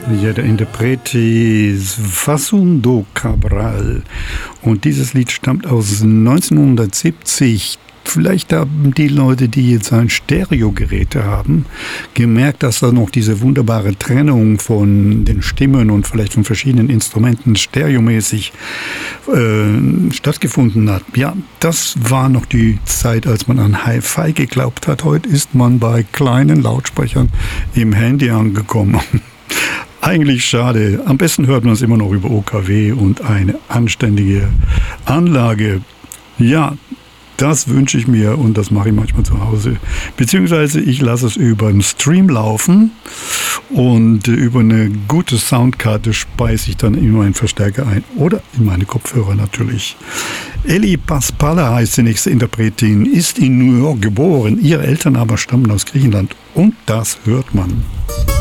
Ja, der Interpreti Facundo Cabral. Und dieses Lied stammt aus 1970. Vielleicht haben die Leute, die jetzt ein Stereogeräte haben, gemerkt, dass da noch diese wunderbare Trennung von den Stimmen und vielleicht von verschiedenen Instrumenten stereomäßig stattgefunden hat. Ja, das war noch die Zeit, als man an Hi-Fi geglaubt hat. Heute ist man bei kleinen Lautsprechern im Handy angekommen. Eigentlich schade. Am besten hört man es immer noch über OKW und eine anständige Anlage. Ja, das wünsche ich mir und das mache ich manchmal zu Hause. Beziehungsweise ich lasse es über einen Stream laufen und über eine gute Soundkarte speise ich dann in meinen Verstärker ein oder in meine Kopfhörer natürlich. Elli Paspala heißt die nächste Interpretin, ist in New York geboren. Ihre Eltern aber stammen aus Griechenland und das hört man.